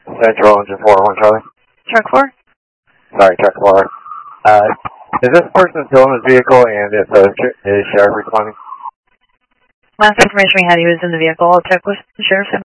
Central Engine 401 Charlie. Truck 4? Sorry, Truck 4. Is this person still in his vehicle and is sheriff responding? Last information we had, he was in the vehicle. I'll check with the sheriff.